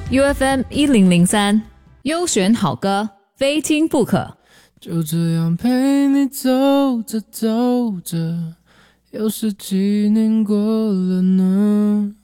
UFM 1003，优选好歌，非听不可。 就这样陪你走着走着，又是几年过了呢？